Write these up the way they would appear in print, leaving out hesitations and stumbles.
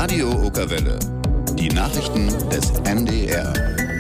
Radio Okerwelle. Die Nachrichten des NDR.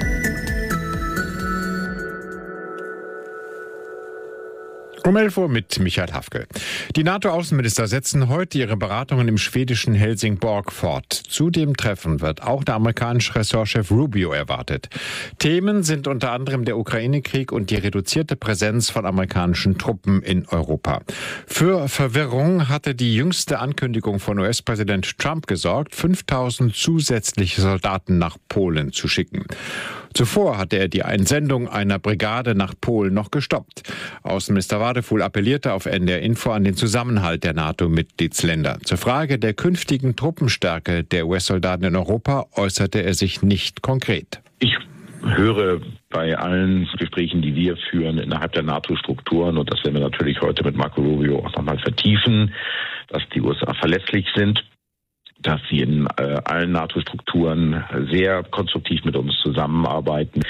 Um 11 Uhr mit Michael Hafke. Die NATO-Außenminister setzen heute ihre Beratungen im schwedischen Helsingborg fort. Zu dem Treffen wird auch der amerikanische Ressortchef Rubio erwartet. Themen sind unter anderem der Ukraine-Krieg und die reduzierte Präsenz von amerikanischen Truppen in Europa. Für Verwirrung hatte die jüngste Ankündigung von US-Präsident Trump gesorgt, 5000 zusätzliche Soldaten nach Polen zu schicken. Zuvor hatte er die Entsendung einer Brigade nach Polen noch gestoppt. Außenminister Wadefuhl appellierte auf NDR Info an den Zusammenhalt der NATO-Mitgliedsländer. Zur Frage der künftigen Truppenstärke der US-Soldaten in Europa äußerte er sich nicht konkret. Ich höre bei allen Gesprächen, die wir führen innerhalb der NATO-Strukturen, und das werden wir natürlich heute mit Marco Rubio auch nochmal vertiefen, dass die USA verlässlich sind, dass sie in allen NATO-Strukturen sehr konstruktiv mit uns zusammenarbeiten.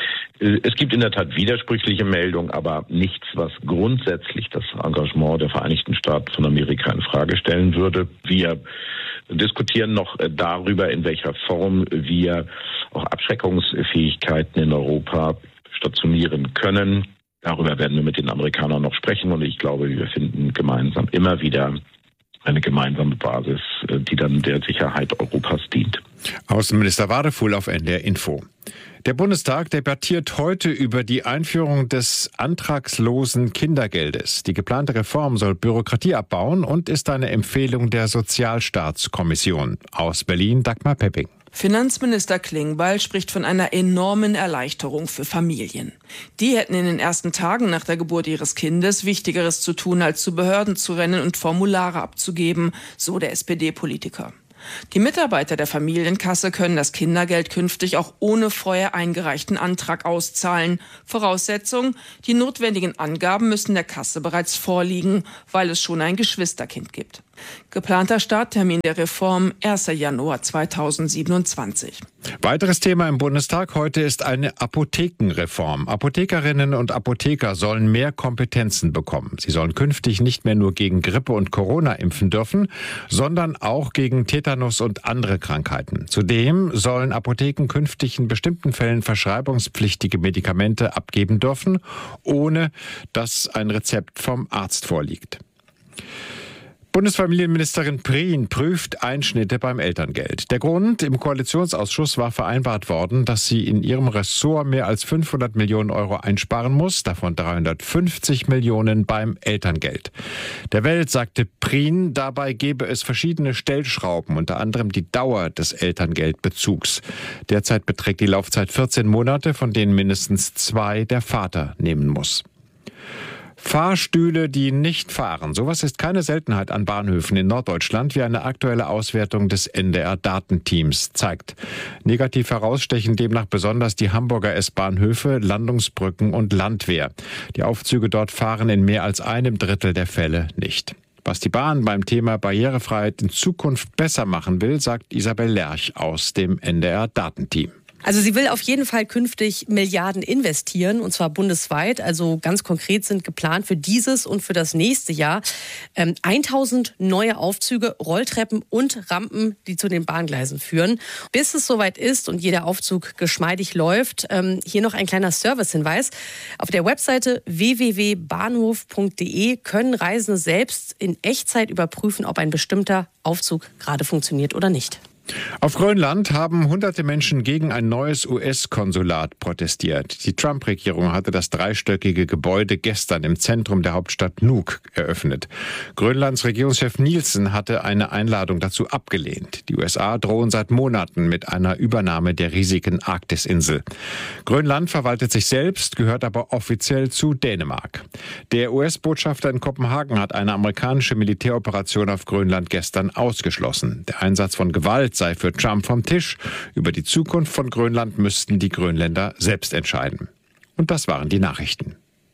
Es gibt in der Tat widersprüchliche Meldungen, aber nichts, was grundsätzlich das Engagement der Vereinigten Staaten von Amerika in Frage stellen würde. Wir diskutieren noch darüber, in welcher Form wir auch Abschreckungsfähigkeiten in Europa stationieren können. Darüber werden wir mit den Amerikanern noch sprechen, und ich glaube, wir finden gemeinsam immer wieder eine gemeinsame Basis, die dann der Sicherheit Europas dient. Außenminister Wadefuhl auf NDR Info. Der Bundestag debattiert heute über die Einführung des antragslosen Kindergeldes. Die geplante Reform soll Bürokratie abbauen und ist eine Empfehlung der Sozialstaatskommission. Aus Berlin Dagmar Pepping. Finanzminister Klingbeil spricht von einer enormen Erleichterung für Familien. Die hätten in den ersten Tagen nach der Geburt ihres Kindes Wichtigeres zu tun, als zu Behörden zu rennen und Formulare abzugeben, so der SPD-Politiker. Die Mitarbeiter der Familienkasse können das Kindergeld künftig auch ohne vorher eingereichten Antrag auszahlen. Voraussetzung: die notwendigen Angaben müssen der Kasse bereits vorliegen, weil es schon ein Geschwisterkind gibt. Geplanter Starttermin der Reform 1. Januar 2027. Weiteres Thema im Bundestag heute ist eine Apothekenreform. Apothekerinnen und Apotheker sollen mehr Kompetenzen bekommen. Sie sollen künftig nicht mehr nur gegen Grippe und Corona impfen dürfen, sondern auch gegen Tetanus und andere Krankheiten. Zudem sollen Apotheken künftig in bestimmten Fällen verschreibungspflichtige Medikamente abgeben dürfen, ohne dass ein Rezept vom Arzt vorliegt. Bundesfamilienministerin Prien prüft Einschnitte beim Elterngeld. Der Grund: im Koalitionsausschuss war vereinbart worden, dass sie in ihrem Ressort mehr als 500 Millionen Euro einsparen muss, davon 350 Millionen beim Elterngeld. Der Welt sagte Prien, dabei gebe es verschiedene Stellschrauben, unter anderem die Dauer des Elterngeldbezugs. Derzeit beträgt die Laufzeit 14 Monate, von denen mindestens 2 der Vater nehmen muss. Fahrstühle, die nicht fahren. Sowas ist keine Seltenheit an Bahnhöfen in Norddeutschland, wie eine aktuelle Auswertung des NDR-Datenteams zeigt. Negativ herausstechen demnach besonders die Hamburger S-Bahnhöfe, Landungsbrücken und Landwehr. Die Aufzüge dort fahren in mehr als einem Drittel der Fälle nicht. Was die Bahn beim Thema Barrierefreiheit in Zukunft besser machen will, sagt Isabel Lerch aus dem NDR-Datenteam. Also sie will auf jeden Fall künftig Milliarden investieren, und zwar bundesweit. Also ganz konkret sind geplant für dieses und für das nächste Jahr 1000 neue Aufzüge, Rolltreppen und Rampen, die zu den Bahngleisen führen. Bis es soweit ist und jeder Aufzug geschmeidig läuft, hier noch ein kleiner Servicehinweis. Auf der Webseite www.bahnhof.de können Reisende selbst in Echtzeit überprüfen, ob ein bestimmter Aufzug gerade funktioniert oder nicht. Auf Grönland haben hunderte Menschen gegen ein neues US-Konsulat protestiert. Die Trump-Regierung hatte das dreistöckige Gebäude gestern im Zentrum der Hauptstadt Nuuk eröffnet. Grönlands Regierungschef Nielsen hatte eine Einladung dazu abgelehnt. Die USA drohen seit Monaten mit einer Übernahme der riesigen Arktisinsel. Grönland verwaltet sich selbst, gehört aber offiziell zu Dänemark. Der US-Botschafter in Kopenhagen hat eine amerikanische Militäroperation auf Grönland gestern ausgeschlossen. Der Einsatz von Gewalt sei für Trump vom Tisch. Über die Zukunft von Grönland müssten die Grönländer selbst entscheiden. Und das waren die Nachrichten.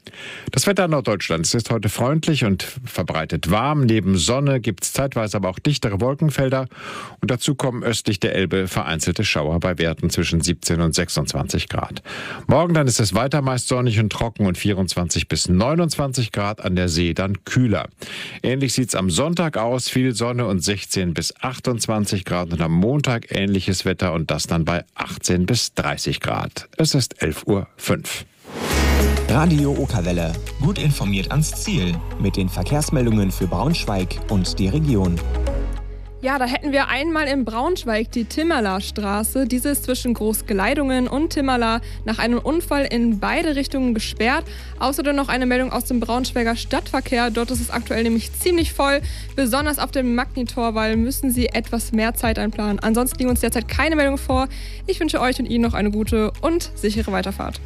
Das Wetter in Norddeutschland ist heute freundlich und verbreitet warm. Neben Sonne gibt es zeitweise aber auch dichtere Wolkenfelder. Und dazu kommen östlich der Elbe vereinzelte Schauer bei Werten zwischen 17 und 26 Grad. Morgen dann ist es weiter meist sonnig und trocken und 24 bis 29 Grad, an der See dann kühler. Ähnlich sieht es am Sonntag aus, viel Sonne und 16 bis 28 Grad. Und am Montag ähnliches Wetter und das dann bei 18 bis 30 Grad. Es ist 11:05 Uhr. Radio Okerwelle. Gut informiert ans Ziel. Mit den Verkehrsmeldungen für Braunschweig und die Region. Ja, da hätten wir einmal in Braunschweig die Timmerla-Straße. Diese ist zwischen Großgleidungen und Timmerla nach einem Unfall in beide Richtungen gesperrt. Außerdem noch eine Meldung aus dem Braunschweiger Stadtverkehr. Dort ist es aktuell nämlich ziemlich voll. Besonders auf dem Magni-Torwall müssen Sie etwas mehr Zeit einplanen. Ansonsten liegen uns derzeit keine Meldungen vor. Ich wünsche euch und Ihnen noch eine gute und sichere Weiterfahrt.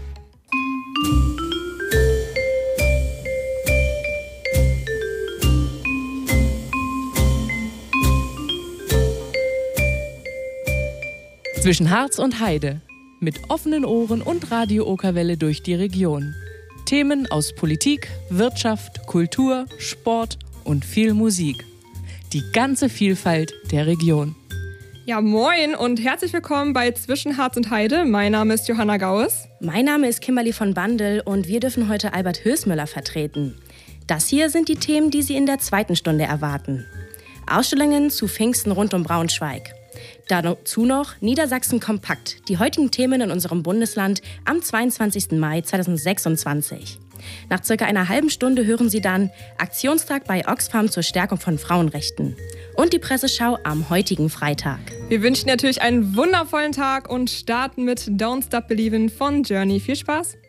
Zwischen Harz und Heide. Mit offenen Ohren und Radio Okerwelle durch die Region. Themen aus Politik, Wirtschaft, Kultur, Sport und viel Musik. Die ganze Vielfalt der Region. Ja, moin und herzlich willkommen bei Zwischen Harz und Heide. Mein Name ist Johanna Gaues. Mein Name ist Kimberly von Bandel und wir dürfen heute Albert Hösmüller vertreten. Das hier sind die Themen, die Sie in der zweiten Stunde erwarten. Ausstellungen zu Pfingsten rund um Braunschweig. Dazu noch Niedersachsen kompakt, die heutigen Themen in unserem Bundesland am 22. Mai 2026. Nach circa einer halben Stunde hören Sie dann Aktionstag bei Oxfam zur Stärkung von Frauenrechten und die Presseschau am heutigen Freitag. Wir wünschen natürlich einen wundervollen Tag und starten mit Don't Stop Believin' von Journey. Viel Spaß!